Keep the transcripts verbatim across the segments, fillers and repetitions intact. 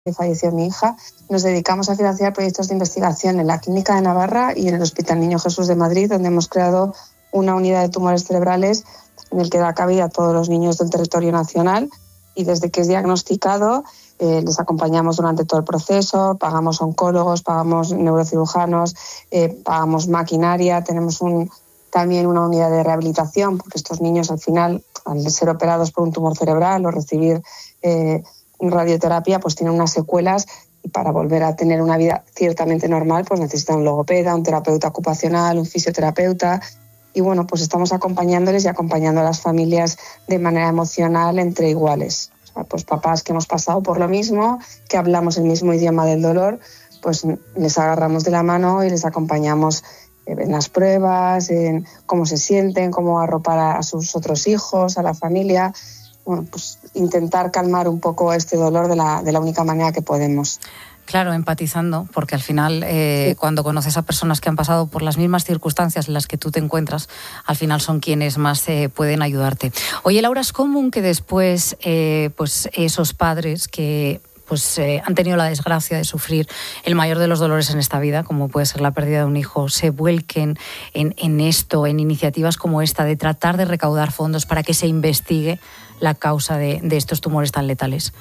que falleció mi hija, nos dedicamos a financiar proyectos de investigación en la Clínica de Navarra y en el Hospital Niño Jesús de Madrid, donde hemos creado una unidad de tumores cerebrales en el que da cabida a todos los niños del territorio nacional, y desde que es diagnosticado eh, les acompañamos durante todo el proceso, pagamos oncólogos, pagamos neurocirujanos, eh, pagamos maquinaria, tenemos un, también una unidad de rehabilitación, porque estos niños al final, al ser operados por un tumor cerebral o recibir eh, radioterapia, pues tienen unas secuelas, y para volver a tener una vida ciertamente normal pues necesitan un logopeda, un terapeuta ocupacional, un fisioterapeuta. Y bueno, pues estamos acompañándoles y acompañando a las familias de manera emocional entre iguales. O sea, pues papás que hemos pasado por lo mismo, que hablamos el mismo idioma del dolor, pues les agarramos de la mano y les acompañamos en las pruebas, en cómo se sienten, cómo arropar a sus otros hijos, a la familia. Bueno, pues intentar calmar un poco este dolor de la, de la única manera que podemos. Claro, empatizando, porque al final eh, sí. cuando conoces a personas que han pasado por las mismas circunstancias en las que tú te encuentras, al final son quienes más eh, pueden ayudarte. Oye, Laura, es común que después eh, pues esos padres que pues eh, han tenido la desgracia de sufrir el mayor de los dolores en esta vida, como puede ser la pérdida de un hijo, se vuelquen en, en esto, en iniciativas como esta, de tratar de recaudar fondos para que se investigue la causa de, de estos tumores tan letales.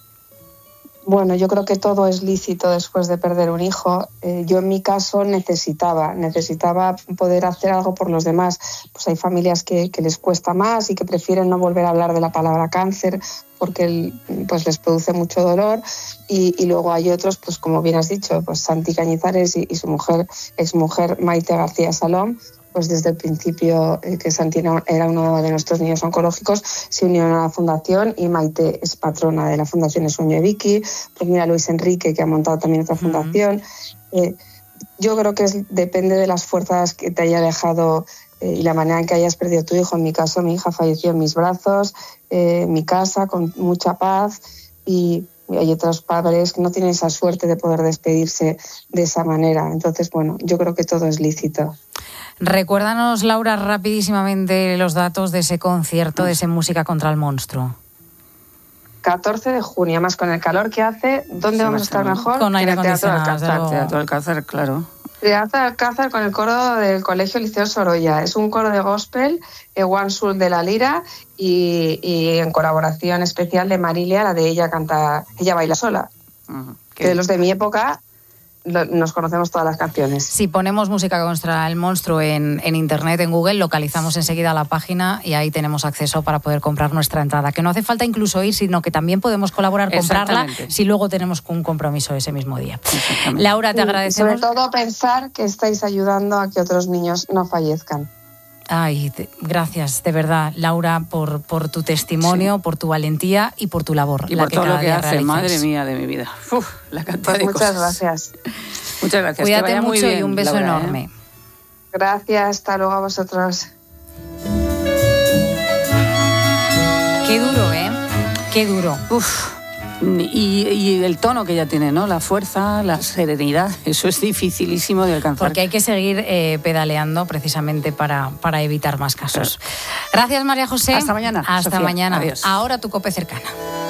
Bueno, yo creo que todo es lícito después de perder un hijo. Eh, yo en mi caso necesitaba, necesitaba poder hacer algo por los demás. Pues hay familias que, que les cuesta más y que prefieren no volver a hablar de la palabra cáncer porque el, pues les produce mucho dolor. Y, y luego hay otros, pues como bien has dicho, pues Santi Cañizares y, y su mujer, exmujer Maite García Salom, pues desde el principio eh, que Santi era uno de nuestros niños oncológicos, se unieron a la fundación, y Maite es patrona de la Fundación El Sueño de Vicky. Pues mira, Luis Enrique, que ha montado también otra fundación. Uh-huh. Eh, yo creo que es, depende de las fuerzas que te haya dejado eh, y la manera en que hayas perdido a tu hijo. En mi caso, mi hija falleció en mis brazos, eh, en mi casa, con mucha paz, y hay otros padres que no tienen esa suerte de poder despedirse de esa manera. Entonces, bueno, yo creo que todo es lícito. Recuérdanos, Laura, rapidísimamente los datos de ese concierto, de ese Música contra el Monstruo. catorce de junio, además con el calor que hace, ¿dónde sí, vamos a estar mejor? Con aire acondicionado. Teatro, Teatro Alcázar, claro. Teatro Alcázar con el coro del Colegio Liceo Sorolla. Es un coro de gospel, eh, One Soul de la Lira, y, y en colaboración especial de Marilia, la de Ella canta, Ella baila sola. Uh-huh. Que de los de mi época nos conocemos todas las canciones. Si ponemos Música contra el Monstruo en, en internet, en Google, localizamos enseguida la página y ahí tenemos acceso para poder comprar nuestra entrada. Que no hace falta incluso ir, sino que también podemos colaborar, comprarla, si luego tenemos un compromiso ese mismo día. Laura, te agradecemos. Sobre todo pensar que estáis ayudando a que otros niños no fallezcan. Ay, te, gracias, de verdad, Laura, por, por tu testimonio, sí. por tu valentía y por tu labor. Y la por que todo cada lo que día hace, realizas. Madre mía de mi vida. Uf, la cantidad pues de muchas cosas. gracias. Muchas gracias. Cuídate que vaya mucho muy bien, y un beso Laura, enorme. ¿eh? Gracias, hasta luego a vosotros. Qué duro, ¿eh? Qué duro. Uf. Y, y el tono que ella tiene, ¿no? La fuerza, la serenidad, eso es dificilísimo de alcanzar. Porque hay que seguir eh, pedaleando precisamente para, para evitar más casos. Claro. Gracias, María José. Hasta mañana. Hasta Sofía. mañana. Adiós. Ahora tu COPE cercana.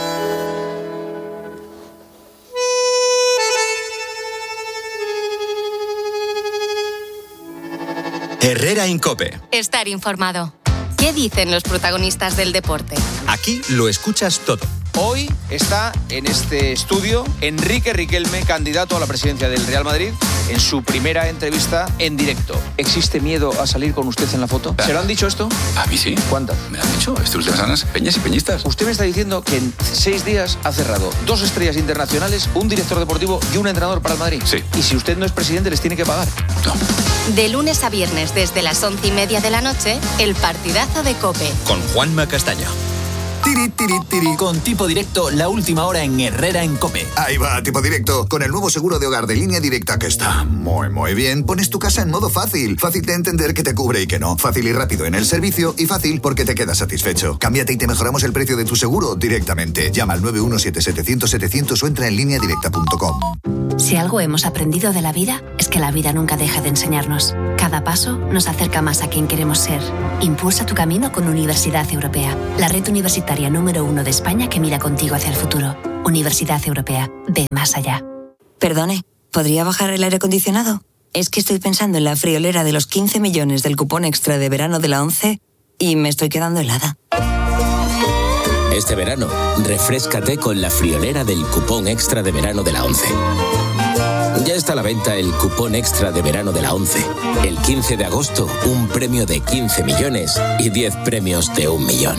Herrera Incope. Estar informado. ¿Qué dicen los protagonistas del deporte? Aquí lo escuchas todo. Hoy está en este estudio Enrique Riquelme, candidato a la presidencia del Real Madrid, en su primera entrevista en directo. ¿Existe miedo a salir con usted en la foto? ¿Se lo han dicho esto? A mí sí. ¿Cuántas? Me han dicho, estas últimas semanas, peñas y peñistas. Usted me está diciendo que en seis días ha cerrado dos estrellas internacionales, un director deportivo y un entrenador para el Madrid. Sí. Y si usted no es presidente, ¿les tiene que pagar? No. De lunes a viernes, desde las once y media de la noche, el partidazo de COPE. Con Juanma Castaño. Tiri, tiri, tiri. Con Tipo Directo, la última hora en Herrera en COPE. Ahí va, Tipo Directo. Con el nuevo seguro de hogar de Línea Directa, que está muy, muy bien, pones tu casa en modo fácil. Fácil de entender que te cubre y que no. Fácil y rápido en el servicio y fácil porque te quedas satisfecho. Cámbiate y te mejoramos el precio de tu seguro directamente. Llama al nueve uno siete setecientos setecientos o entra en línea directa punto com. Si algo hemos aprendido de la vida, es que la vida nunca deja de enseñarnos. Cada paso nos acerca más a quien queremos ser. Impulsa tu camino con Universidad Europea, la red universitaria número uno de España que mira contigo hacia el futuro. Universidad Europea. Ve más allá. Perdone, ¿podría bajar el aire acondicionado? Es que estoy pensando en la friolera de los quince millones del cupón extra de verano de la ONCE y me estoy quedando helada. Este verano, refréscate con la friolera del cupón extra de verano de la ONCE. Ya está a la venta el cupón extra de verano de la ONCE. El quince de agosto, un premio de quince millones y diez premios de un millón.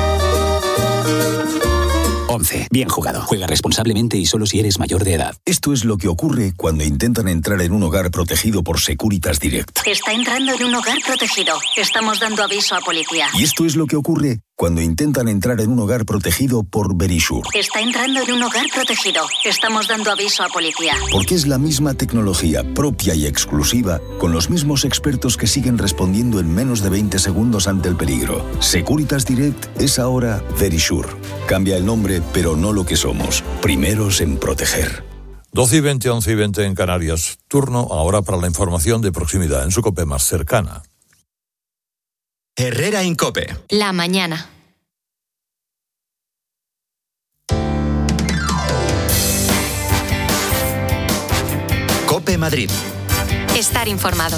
ONCE. Bien jugado. Juega responsablemente y solo si eres mayor de edad. Esto es lo que ocurre cuando intentan entrar en un hogar protegido por Securitas Direct. Está entrando en un hogar protegido. Estamos dando aviso a policía. Y esto es lo que ocurre cuando intentan entrar en un hogar protegido por Verisure. Está entrando en un hogar protegido. Estamos dando aviso a policía. Porque es la misma tecnología propia y exclusiva, con los mismos expertos que siguen respondiendo en menos de veinte segundos ante el peligro. Securitas Direct es ahora Verisure. Cambia el nombre, pero no lo que somos. Primeros en proteger. doce y veinte, once y veinte en Canarias. Turno ahora para la información de proximidad en su COPE más cercana. Herrera Incope. La mañana. COPE Madrid. Estar informado.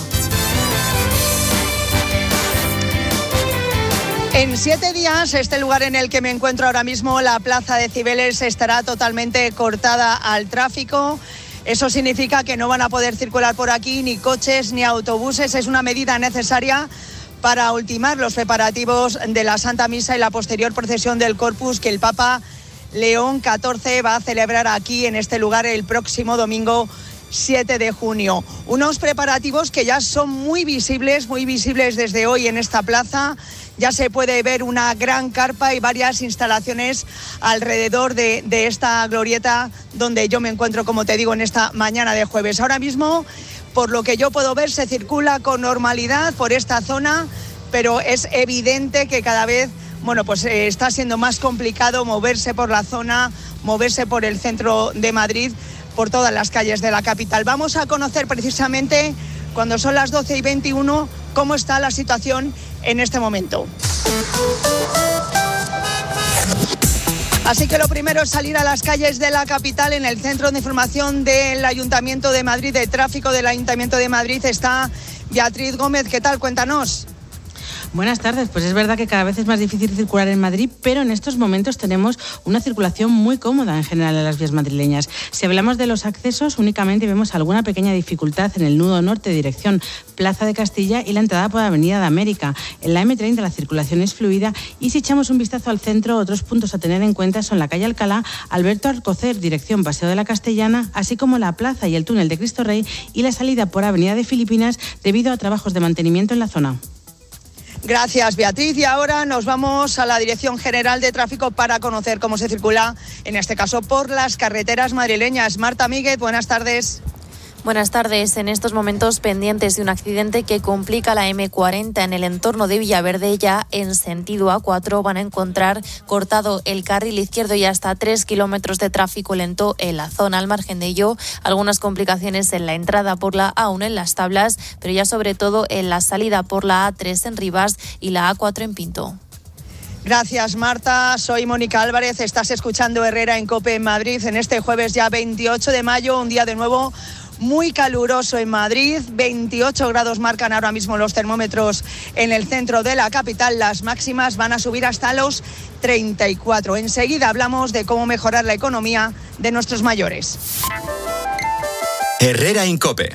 En siete días, este lugar en el que me encuentro ahora mismo, la Plaza de Cibeles, estará totalmente cortada al tráfico. Eso significa que no van a poder circular por aquí ni coches ni autobuses. Es una medida necesaria para ultimar los preparativos de la Santa Misa y la posterior procesión del Corpus que el Papa León catorce va a celebrar aquí en este lugar el próximo domingo siete de junio. Unos preparativos que ya son muy visibles, muy visibles desde hoy en esta plaza. Ya se puede ver una gran carpa y varias instalaciones alrededor de, de esta glorieta donde yo me encuentro, como te digo, en esta mañana de jueves. Ahora mismo, por lo que yo puedo ver, se circula con normalidad por esta zona, pero es evidente que cada vez, bueno, pues eh, está siendo más complicado moverse por la zona, moverse por el centro de Madrid, por todas las calles de la capital. Vamos a conocer precisamente, cuando son las doce y veintiuno, cómo está la situación en este momento. Así que lo primero es salir a las calles de la capital. En el centro de información del Ayuntamiento de Madrid, de tráfico del Ayuntamiento de Madrid, está Beatriz Gómez. ¿Qué tal? Cuéntanos. Buenas tardes. Pues es verdad que cada vez es más difícil circular en Madrid, pero en estos momentos tenemos una circulación muy cómoda en general en las vías madrileñas. Si hablamos de los accesos, únicamente vemos alguna pequeña dificultad en el nudo norte, dirección Plaza de Castilla, y la entrada por Avenida de América. En la eme treinta la circulación es fluida, y si echamos un vistazo al centro, otros puntos a tener en cuenta son la calle Alcalá, Alberto Alcocer, dirección Paseo de la Castellana, así como la plaza y el túnel de Cristo Rey y la salida por Avenida de Filipinas debido a trabajos de mantenimiento en la zona. Gracias, Beatriz. Y ahora nos vamos a la Dirección General de Tráfico para conocer cómo se circula, en este caso, por las carreteras madrileñas. Marta Míguez, buenas tardes. Buenas tardes. En estos momentos pendientes de un accidente que complica la eme cuarenta en el entorno de Villaverde, ya en sentido a cuatro van a encontrar cortado el carril izquierdo y hasta tres kilómetros de tráfico lento en la zona. Al margen de ello, algunas complicaciones en la entrada por la a uno en Las Tablas, pero ya sobre todo en la salida por la a tres en Rivas y la a cuatro en Pinto. Gracias, Marta. Soy Mónica Álvarez. Estás escuchando Herrera en COPE en Madrid en este jueves ya veintiocho de mayo, un día de nuevo muy caluroso en Madrid. veintiocho grados marcan ahora mismo los termómetros en el centro de la capital. Las máximas van a subir hasta los treinta y cuatro. Enseguida hablamos de cómo mejorar la economía de nuestros mayores. Herrera Incope.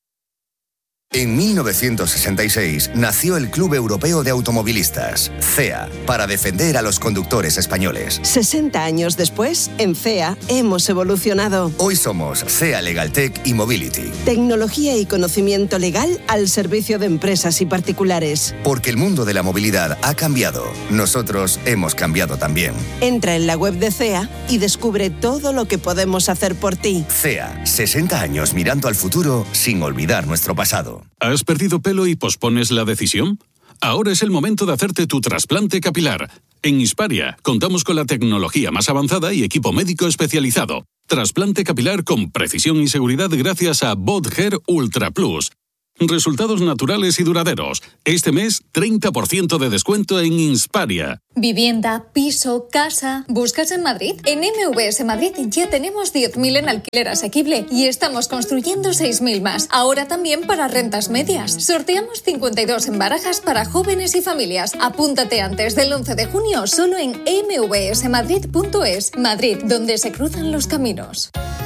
En mil novecientos sesenta y seis nació el Club Europeo de Automovilistas, C E A, para defender a los conductores españoles. sesenta años después, en C E A hemos evolucionado. Hoy somos C E A Legaltech y Mobility. Tecnología y conocimiento legal al servicio de empresas y particulares. Porque el mundo de la movilidad ha cambiado. Nosotros hemos cambiado también. Entra en la web de C E A y descubre todo lo que podemos hacer por ti. C E A, sesenta años mirando al futuro sin olvidar nuestro pasado. ¿Has perdido pelo y pospones la decisión? Ahora es el momento de hacerte tu trasplante capilar. En Hisparia contamos con la tecnología más avanzada y equipo médico especializado. Trasplante capilar con precisión y seguridad gracias a Bot Hair Ultra Plus. Resultados naturales y duraderos. Este mes, treinta por ciento de descuento en Insparia. Vivienda, piso, casa. ¿Buscas en Madrid? En M V S Madrid ya tenemos diez mil en alquiler asequible y estamos construyendo seis mil más. Ahora también para rentas medias. Sorteamos cincuenta y dos en barajas para jóvenes y familias. Apúntate antes del once de junio solo en eme ve ese madrid punto es. Madrid, donde se cruzan los caminos.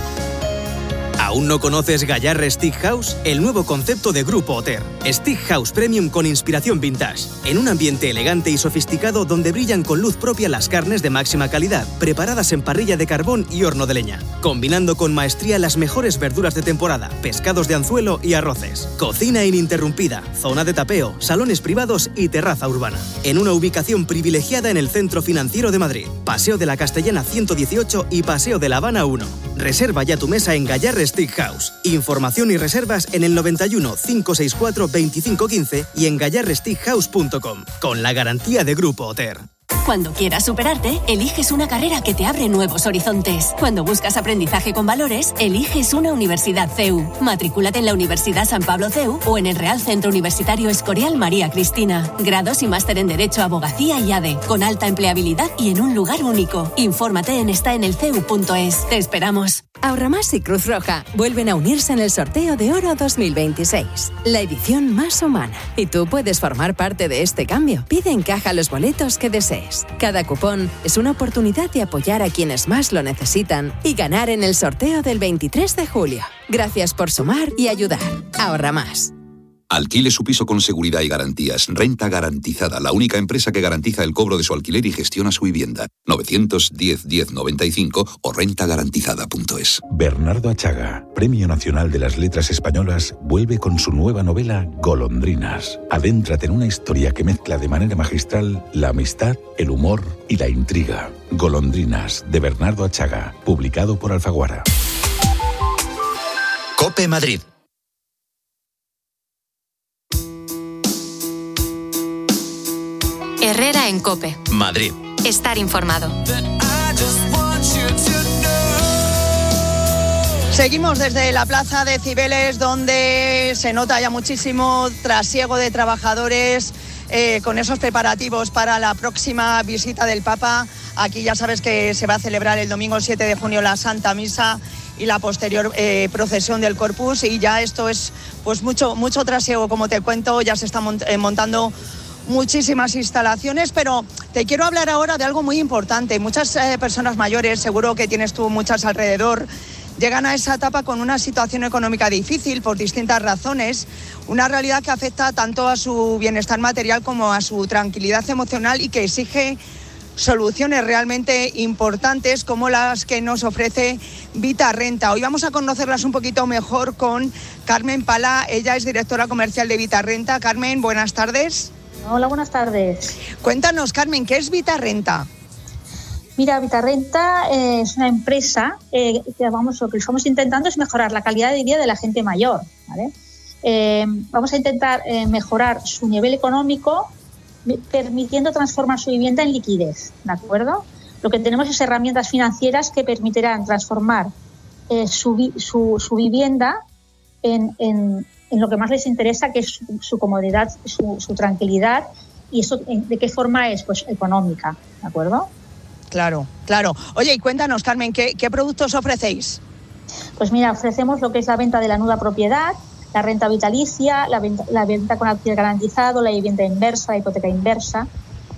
¿Aún no conoces Gallarre Stick House? El nuevo concepto de Grupo Oter. Stick House Premium con inspiración vintage. En un ambiente elegante y sofisticado donde brillan con luz propia las carnes de máxima calidad, preparadas en parrilla de carbón y horno de leña. Combinando con maestría las mejores verduras de temporada, pescados de anzuelo y arroces. Cocina ininterrumpida, zona de tapeo, salones privados y terraza urbana. En una ubicación privilegiada en el Centro Financiero de Madrid. Paseo de la Castellana ciento dieciocho y Paseo de La Habana uno. Reserva ya tu mesa en Gallarre Stick House. Información y reservas en el noventa y uno, cinco seis cuatro, veinticinco quince y en gallarre stick house punto com. Con la garantía de Grupo Oter. Cuando quieras superarte, eliges una carrera que te abre nuevos horizontes. Cuando buscas aprendizaje con valores, eliges una universidad C E U. Matrículate en la Universidad San Pablo C E U o en el Real Centro Universitario Escorial María Cristina. Grados y máster en Derecho, Abogacía y A D E, con alta empleabilidad y en un lugar único. Infórmate en está en el c e u punto es. Te esperamos. Ahorramás y Cruz Roja vuelven a unirse en el sorteo de Oro dos mil veintiséis, la edición más humana. Y tú puedes formar parte de este cambio. Pide en caja los boletos que desees. Cada cupón es una oportunidad de apoyar a quienes más lo necesitan y ganar en el sorteo del veintitrés de julio. Gracias por sumar y ayudar. Ahorra más. Alquile su piso con seguridad y garantías. Renta Garantizada, la única empresa que garantiza el cobro de su alquiler y gestiona su vivienda. novecientos diez, diez noventa y cinco o renta garantizada punto es. Bernardo Achaga, Premio Nacional de las Letras Españolas, vuelve con su nueva novela Golondrinas. Adéntrate en una historia que mezcla de manera magistral la amistad, el humor y la intriga. Golondrinas, de Bernardo Achaga, publicado por Alfaguara. COPE Madrid. Herrera en COPE. Madrid. Estar informado. Seguimos desde la plaza de Cibeles, donde se nota ya muchísimo trasiego de trabajadores eh, con esos preparativos para la próxima visita del Papa. Aquí ya sabes que se va a celebrar el domingo siete de junio la Santa Misa y la posterior eh, procesión del Corpus, y ya esto es pues mucho, mucho trasiego, como te cuento, ya se está mont- eh, montando muchísimas instalaciones, pero te quiero hablar ahora de algo muy importante. Muchas eh, personas mayores, seguro que tienes tú muchas alrededor, llegan a esa etapa con una situación económica difícil por distintas razones, una realidad que afecta tanto a su bienestar material como a su tranquilidad emocional y que exige soluciones realmente importantes como las que nos ofrece Vita Renta. Hoy vamos a conocerlas un poquito mejor con Carmen Pala. Ella es directora comercial de Vita Renta. Carmen, buenas tardes. Hola, buenas tardes. Cuéntanos, Carmen, ¿qué es Vita Renta? Mira, Vita Renta eh, es una empresa eh, que vamos, lo que estamos intentando es mejorar la calidad de vida de la gente mayor, ¿vale? Eh, vamos a intentar eh, mejorar su nivel económico permitiendo transformar su vivienda en liquidez, ¿de acuerdo? Lo que tenemos es herramientas financieras que permitirán transformar eh, su, su, su vivienda en, en, en lo que más les interesa, que es su, su comodidad, su, su tranquilidad, y eso ¿de qué forma es? Pues económica, ¿de acuerdo? Claro, claro. Oye, y cuéntanos, Carmen, ¿qué, qué productos ofrecéis? Pues mira, ofrecemos lo que es la venta de la nuda propiedad, la renta vitalicia, la venta, la venta con alquiler garantizado, la vivienda inversa, la hipoteca inversa.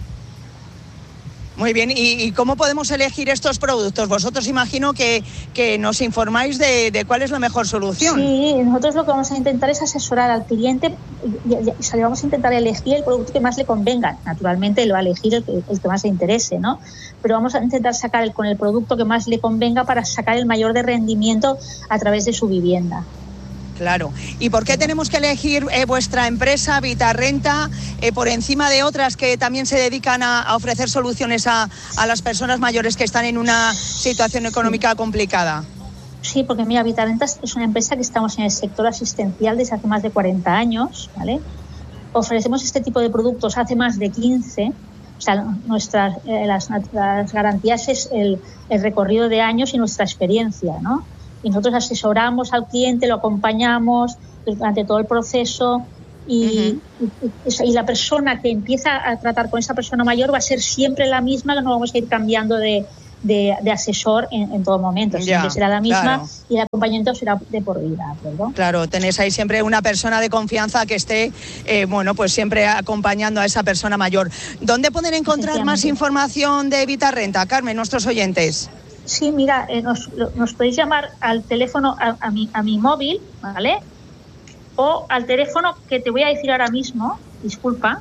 Muy bien, ¿y, y cómo podemos elegir estos productos? Vosotros imagino que, que nos informáis de, de cuál es la mejor solución. Sí, nosotros lo que vamos a intentar es asesorar al cliente y, y, y vamos a intentar elegir el producto que más le convenga. Naturalmente lo va a elegir el que, el que más le interese, ¿no? Pero vamos a intentar sacar el, con el producto que más le convenga para sacar el mayor de rendimiento a través de su vivienda. Claro. ¿Y por qué tenemos que elegir eh, vuestra empresa, Vita Renta, eh, por encima de otras que también se dedican a, a ofrecer soluciones a, a las personas mayores que están en una situación económica complicada? Sí, porque mira, Vita Renta es una empresa que estamos en el sector asistencial desde hace más de cuarenta años, ¿vale? Ofrecemos este tipo de productos hace más de quince. O sea, nuestras, eh, las, las garantías es el, el recorrido de años y nuestra experiencia, ¿no? Y nosotros asesoramos al cliente, lo acompañamos durante todo el proceso. Y, uh-huh. y, y la persona que empieza a tratar con esa persona mayor va a ser siempre la misma, que no vamos a ir cambiando de, de, de asesor en, en todo momento. Siempre ya, será la misma, claro. Y el acompañamiento será de por vida, ¿verdad? Claro, tenéis ahí siempre una persona de confianza que esté, eh, bueno, pues siempre acompañando a esa persona mayor. ¿Dónde pueden encontrar más información de Vitarrenta, Carmen, nuestros oyentes? Sí, mira, eh, nos, nos podéis llamar al teléfono, a, a, mi, a mi móvil, ¿vale? O al teléfono que te voy a decir ahora mismo, disculpa.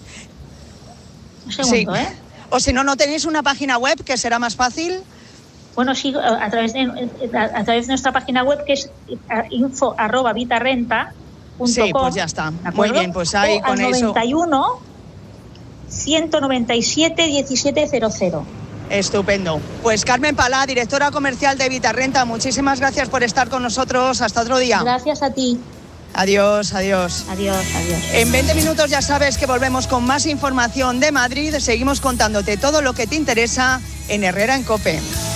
Un segundo, sí. ¿eh? O si no, ¿no tenéis una página web que será más fácil? Bueno, sí, a través de, a través de nuestra página web, que es info arroba vitarrenta punto com. Sí, pues ya está. Muy bien, pues ahí o con al eso. noventa y uno, ciento noventa y siete, diecisiete cero cero. Estupendo. Pues Carmen Palá, directora comercial de Vitarrenta, muchísimas gracias por estar con nosotros. Hasta otro día. Gracias a ti. Adiós, adiós. Adiós, adiós. En veinte minutos ya sabes que volvemos con más información de Madrid. Seguimos contándote todo lo que te interesa en Herrera en COPE.